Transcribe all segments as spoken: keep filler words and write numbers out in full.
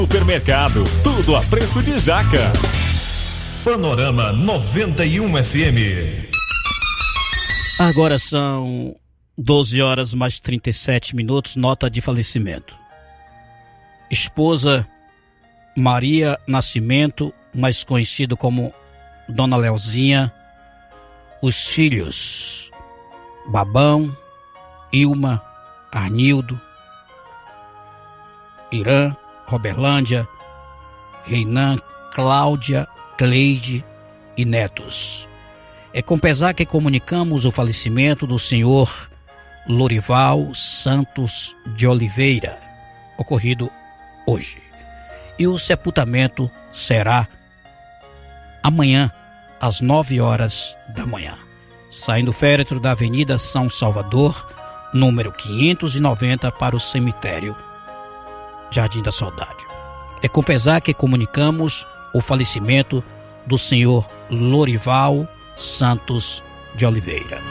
Supermercado, tudo a preço de jaca. Panorama noventa e um F M. Agora são doze horas mais trinta e sete minutos, nota de falecimento. Esposa Maria Nascimento, mais conhecido como Dona Leozinha. Os filhos Babão, Ilma, Arnildo, Irã, Roberlândia, Reinan, Cláudia, Cleide e netos. É com pesar que comunicamos o falecimento do senhor Lorival Santos de Oliveira, ocorrido hoje. E o sepultamento será amanhã, às nove horas da manhã, saindo do féretro da Avenida São Salvador, número quinhentos e noventa, para o cemitério Jardim da Saudade. É com pesar que comunicamos o falecimento do senhor Lorival Santos de Oliveira.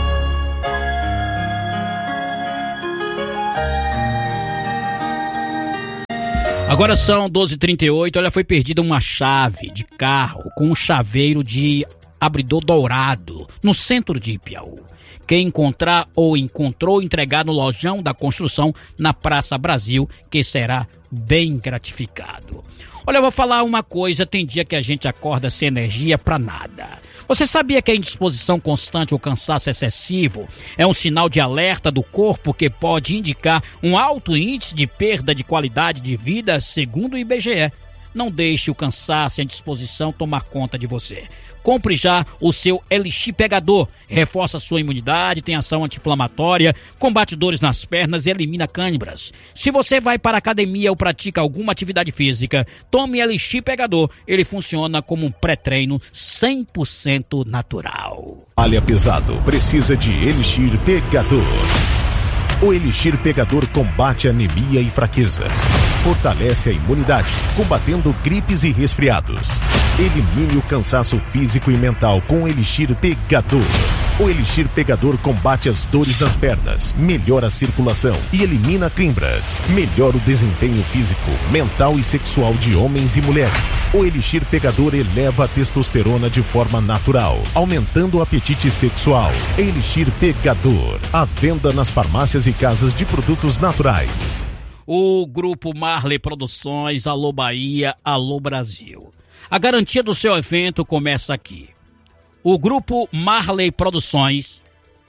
Agora são doze e trinta e oito. Olha, foi perdida uma chave de carro com um chaveiro de abridor dourado no centro de Ipiaú. Quem encontrar ou encontrou, entregar no lojão da construção na Praça Brasil, que será bem gratificado. Olha, eu vou falar uma coisa, tem dia que a gente acorda sem energia pra nada. Você sabia que a indisposição constante ou cansaço excessivo é um sinal de alerta do corpo que pode indicar um alto índice de perda de qualidade de vida, segundo o I B G E? Não deixe o cansaço e a indisposição tomar conta de você. Compre já o seu Elixir Pegador. Reforça sua imunidade, tem ação anti-inflamatória, combate dores nas pernas e elimina câimbras. Se você vai para a academia ou pratica alguma atividade física, tome Elixir Pegador. Ele funciona como um pré-treino cem por cento natural. Malha pesado, precisa de Elixir Pegador. O Elixir Pegador combate anemia e fraquezas. Fortalece a imunidade, combatendo gripes e resfriados. Elimine o cansaço físico e mental com o Elixir Pegador. O Elixir Pegador combate as dores nas pernas, melhora a circulação e elimina câimbras. Melhora o desempenho físico, mental e sexual de homens e mulheres. O Elixir Pegador eleva a testosterona de forma natural, aumentando o apetite sexual. Elixir Pegador, à venda nas farmácias e casas de produtos naturais. O Grupo Marley Produções, alô Bahia, alô Brasil. A garantia do seu evento começa aqui. O Grupo Marley Produções,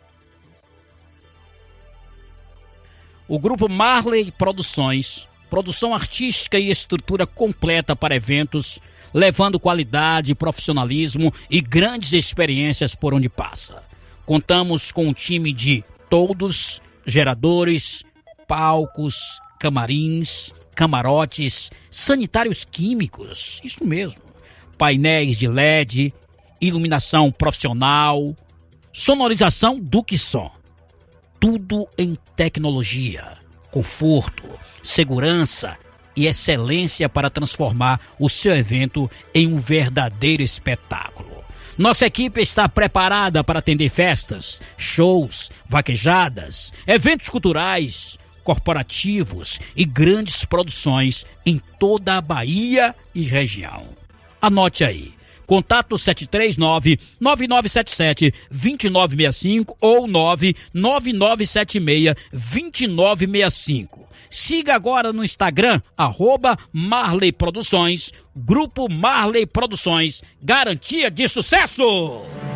o Grupo Marley Produções, produção artística e estrutura completa para eventos, levando qualidade, profissionalismo e grandes experiências por onde passa. Contamos com um time de todos, geradores, palcos, camarins, camarotes, sanitários químicos, isso mesmo, painéis de L E D, iluminação profissional, sonorização Duque Som. Tudo em tecnologia, conforto, segurança e excelência para transformar o seu evento em um verdadeiro espetáculo. Nossa equipe está preparada para atender festas, shows, vaquejadas, eventos culturais, corporativos e grandes produções em toda a Bahia e região. Anote aí. Contato sete três nove, nove nove sete sete, dois nove seis cinco ou nove nove nove sete seis, dois nove seis cinco. Siga agora no Instagram, arroba Marley Produções, Grupo Marley Produções, garantia de sucesso!